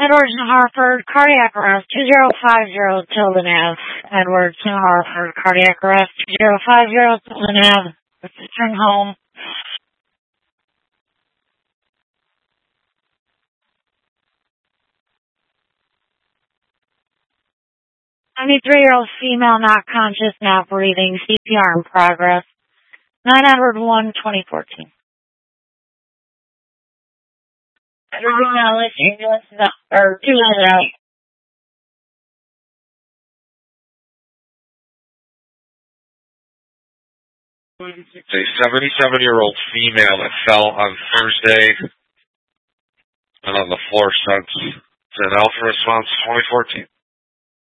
Edwards in Hartford, cardiac arrest 2050 Tilden Ave. Edwards in Hartford, cardiac arrest 2050 Tilden Ave. Return home. 73-year-old female not conscious, not breathing, CPR in progress. 9 Edward 1, 2014. Edward Alice, ambulance, or 200 out. It's a 77-year-old female that fell on Thursday and on the floor since. It's an Alpha Response 2014.